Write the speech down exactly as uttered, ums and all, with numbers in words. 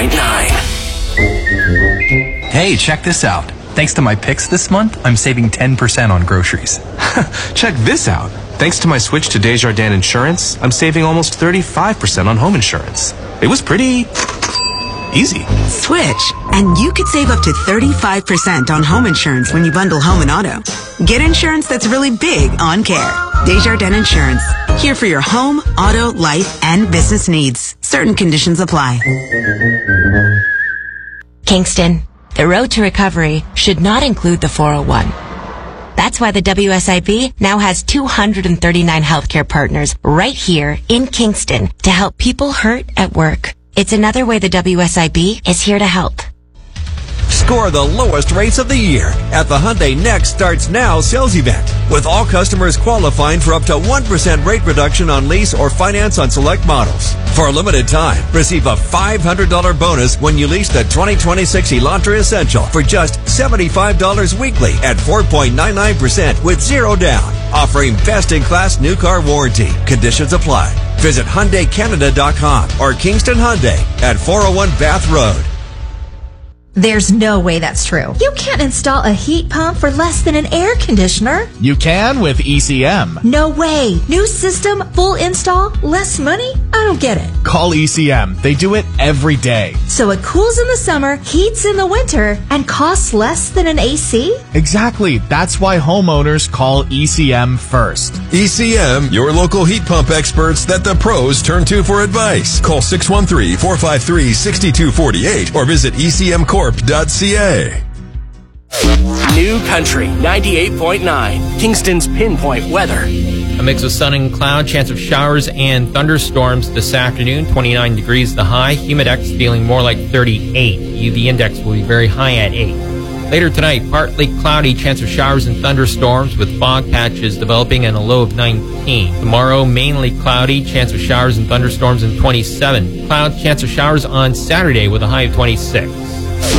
point nine. Hey, check this out. Thanks to my picks this month, I'm saving ten percent on groceries. Check this out. Thanks to my switch to Desjardins Insurance, I'm saving almost thirty-five percent on home insurance. It was pretty easy. Switch, and you could save up to thirty-five percent on home insurance when you bundle home and auto. Get insurance that's really big on care. Desjardins Insurance. Here for your home, auto, life, and business needs. Certain conditions apply. Kingston, the road to recovery should not include the four oh one. That's why the W S I B now has two hundred thirty-nine healthcare partners right here in Kingston to help people hurt at work. It's another way the W S I B is here to help. Score the lowest rates of the year at the Hyundai Next Starts Now sales event, with all customers qualifying for up to one percent rate reduction on lease or finance on select models. For a limited time, receive a five hundred dollars bonus when you lease the twenty twenty-six Elantra Essential for just seventy-five dollars weekly at four point nine nine percent with zero down, offering best-in-class new car warranty. Conditions apply. Visit Hyundai Canada dot com or Kingston Hyundai at four oh one Bath Road. There's no way that's true. You can't install a heat pump for less than an air conditioner. You can with E C M. No way. New system, full install, less money? I don't get it. Call E C M. They do it every day. So it cools in the summer, heats in the winter, and costs less than an A C? Exactly. That's why homeowners call E C M first. E C M, your local heat pump experts that the pros turn to for advice. Call six one three, four five three, six two four eight or visit E C M corp dot C A. New Country ninety-eight point nine. Kingston's pinpoint weather. A mix of sun and cloud, chance of showers and thunderstorms this afternoon. twenty-nine degrees the high. Humidex feeling more like thirty-eight. U V index will be very high at eight. Later tonight, partly cloudy, chance of showers and thunderstorms with fog patches developing and a low of nineteen. Tomorrow, mainly cloudy, chance of showers and thunderstorms and twenty-seven. Cloud, chance of showers on Saturday with a high of twenty-six.